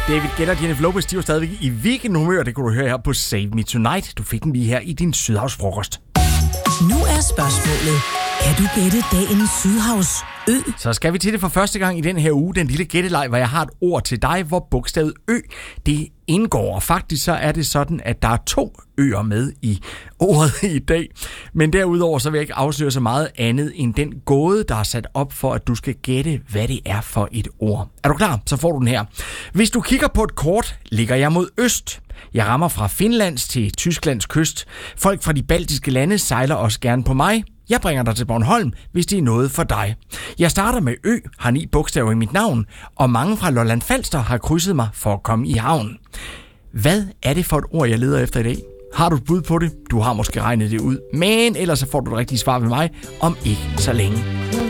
David Guetta og Jennifer Lopez, de var stadigvæk i weekendhumør. Det kunne du høre her på Save Me Tonight. Du fik den lige her i din Sydhavsfrokost. Nu er spørgsmålet, kan du gætte dagens Sydhavsø? Så skal vi til det for første gang i den her uge, den lille gætteleg, hvor jeg har et ord til dig, hvor bogstavet Ø, det indgår. Og faktisk så er det sådan, at der er 2 øer med i ordet i dag. Men derudover så vil jeg ikke afsløre så meget andet end den gåde, der er sat op for, at du skal gætte, hvad det er for et ord. Er du klar? Så får du den her. Hvis du kigger på et kort, ligger jeg mod øst. Jeg rammer fra Finlands til Tysklands kyst. Folk fra de baltiske lande sejler også gerne på mig. Jeg bringer dig til Bornholm, hvis det er noget for dig. Jeg starter med Ø, har 9 bogstaver i mit navn, og mange fra Lolland Falster har krydset mig for at komme i havn. Hvad er det for et ord, jeg leder efter i dag? Har du et bud på det? Du har måske regnet det ud, men ellers så får du det rigtige svar ved mig om ikke så længe.